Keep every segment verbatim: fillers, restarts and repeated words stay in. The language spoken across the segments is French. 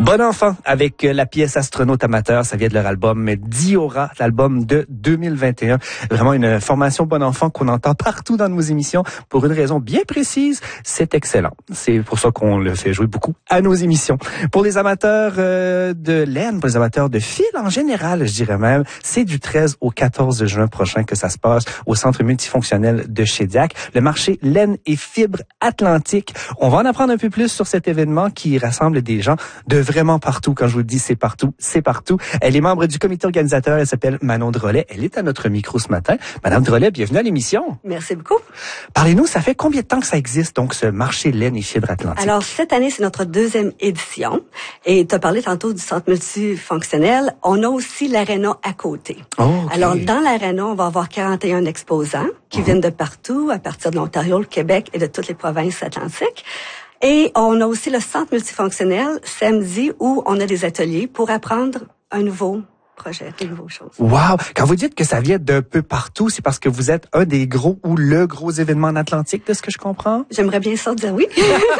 Bon enfant avec la pièce Astronaute amateur, ça vient de leur album Diora, l'album de deux mille vingt et un. Vraiment une formation bon enfant qu'on entend partout dans nos émissions pour une raison bien précise, c'est excellent. C'est pour ça qu'on le fait jouer beaucoup à nos émissions. Pour les amateurs euh, de laine, pour les amateurs de fil en général, je dirais même, c'est du treize au quatorze juin prochain que ça se passe au Centre multifonctionnel de Shediac, le marché laine et fibres atlantique. On va en apprendre un peu plus sur cet événement qui rassemble des gens de vraiment partout. Quand je vous dis c'est partout, c'est partout. Elle est membre du comité organisateur. Elle s'appelle Manon Drolet. Elle est à notre micro ce matin. Madame Drolet, bienvenue à l'émission. Merci beaucoup. Parlez-nous, ça fait combien de temps que ça existe, donc, ce marché laine et fibres atlantique? Alors, cette année, c'est notre deuxième édition. Et tu as parlé tantôt du centre multifonctionnel. On a aussi l'aréna à côté. Oh, okay. Alors, dans l'aréna, on va avoir quarante et un exposants qui mm-hmm. viennent de partout, à partir de l'Ontario, le Québec et de toutes les provinces atlantiques. Et on a aussi le centre multifonctionnel samedi où on a des ateliers pour apprendre un nouveau projet, des nouvelles choses. Wow! Quand vous dites que ça vient d'un peu partout, c'est parce que vous êtes un des gros ou le gros événement en Atlantique, de ce que je comprends? J'aimerais bien ça dire oui.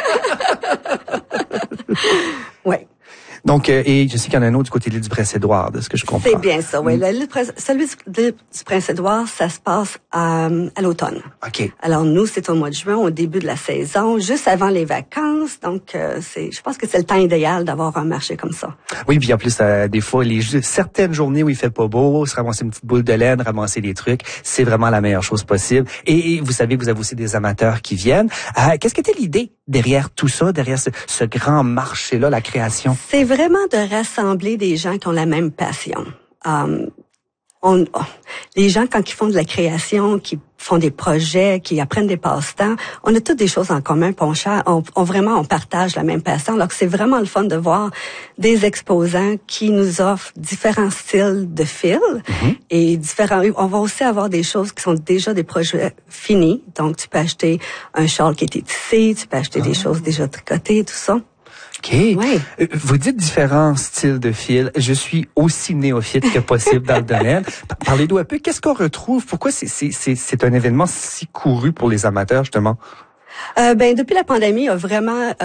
Oui. Donc, euh, et je sais qu'il y en a un autre du côté de l'île du Prince-Édouard, de ce que je comprends. C'est bien ça, oui. Mm. L'île, celui du Prince-Édouard, ça se passe à, à l'automne. OK. Alors, nous, c'est au mois de juin, au début de la saison, juste avant les vacances. Donc, euh, c'est, je pense que c'est le temps idéal d'avoir un marché comme ça. Oui, puis en plus, euh, des fois, les certaines journées où il fait pas beau, se ramasser une petite boule de laine, ramasser des trucs, c'est vraiment la meilleure chose possible. Et, et vous savez que vous avez aussi des amateurs qui viennent. Euh, qu'est-ce qu'était l'idée derrière tout ça, derrière ce, ce grand marché-là, la création? C'est vraiment de rassembler des gens qui ont la même passion. Um, on, oh, les gens, quand ils font de la création, qui font des projets, qui apprennent des passe-temps, on a toutes des choses en commun, on, on, on vraiment on partage la même passion. Alors que c'est vraiment le fun de voir des exposants qui nous offrent différents styles de fils mm-hmm. et différents. On va aussi avoir des choses qui sont déjà des projets finis. Donc tu peux acheter un châle qui a été tissé, tu peux acheter ah. des choses déjà tricotées, tout ça. OK. Ouais. Vous dites différents styles de fils. Je suis aussi néophyte que possible dans le domaine. Parlez-nous un peu. Qu'est-ce qu'on retrouve? Pourquoi c'est, c'est, c'est, c'est un événement si couru pour les amateurs, justement? Euh, ben, depuis la pandémie, il y a vraiment